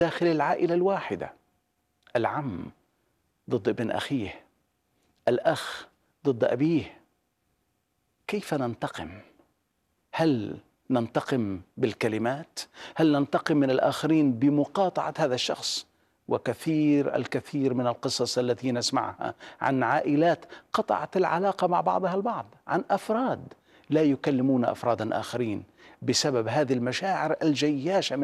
داخل العائلة الواحدة، العم ضد ابن أخيه، الأخ ضد أبيه. كيف ننتقم؟ هل ننتقم بالكلمات؟ هل ننتقم من الآخرين بمقاطعة هذا الشخص؟ الكثير من القصص التي نسمعها عن عائلات قطعت العلاقة مع بعضها البعض، عن أفراد لا يكلمون أفرادا آخرين بسبب هذه المشاعر الجياشة